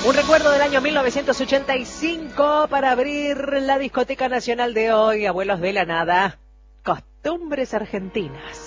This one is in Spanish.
Un recuerdo del año 1985 para abrir la discoteca nacional de hoy, Abuelos de la Nada, Costumbres Argentinas.